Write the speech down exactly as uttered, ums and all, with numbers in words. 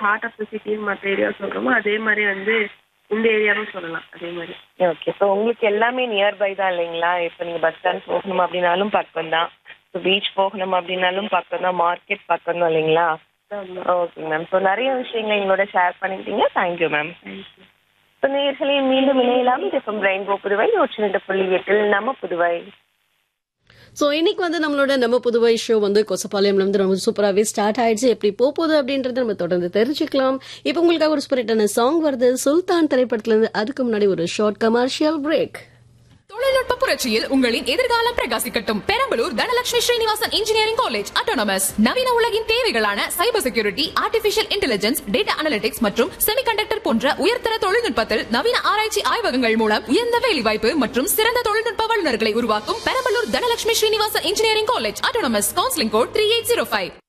Heart of the சிட்டின்னு மற்ற area சொல்றோமோ அதே மாதிரி வந்து இந்த ஏரியாவும் சொல்லலாம் அதே மாதிரி. ஓகே. இப்போ உங்களுக்கு எல்லாமே நியர்பை தான் இல்லைங்களா? இப்போ நீங்க பஸ் ஸ்டாண்ட் போகணும் அப்படின்னாலும் பக்கம் தான், இப்போ பீச் போகணும் அப்படின்னாலும் பக்கம் தான், மார்க்கெட் பக்கம் தான் இல்லைங்களா? Okay ma'am. ஸோ நிறைய விஷயங்கள் எங்களோட ஷேர் பண்ணிக்கிட்டீங்க. Thank you ma'am. இப்போ நேயர்களே மீண்டும் இணையலாம். இது இப்போ ரெயின்போ புதுவை நூற்றி ரெண்டு புள்ளி எட்டில் நம்ம புதுவை. ஸோ இன்னைக்கு வந்து நம்மளோட நம்ம புதுவை ஷோ வந்து கொசப்பாளையம்ல இருந்து ரொம்ப சூப்பராகவே ஸ்டார்ட் ஆயிடுச்சு. எப்படி போகுது அப்படின்றத நம்ம தொடர்ந்து தெரிஞ்சுக்கலாம். இப்போ உங்களுக்காக ஒரு சூப்பரான சாங் வருது சுல்தான் திரைப்படத்துல இருந்து. அதுக்கு முன்னாடி ஒரு ஷார்ட் கமர்ஷியல் பிரேக். தொழில்நுட்ப புரட்சியில் உங்களின் எதிர்காலம் பிரகாசிக்கட்டும். Perambalur Dhanalakshmi Srinivasan engineering college autonomous நவீன உலகின் தேவைகளான cyber security, artificial intelligence, data analytics மற்றும் செமிகண்டக்டர் போன்ற உயர்தர தொழில்நுட்பத்தில் நவீன ஆராய்ச்சி ஆய்வகங்கள் மூலம் உயர்ந்த வேலைவாய்ப்பு மற்றும் சிறந்த தொழில்நுட்ப வல்லுநர்களை உருவாக்கும் Perambalur Dhanalakshmi Srinivasan engineering college autonomous. Counselling code three eight zero five.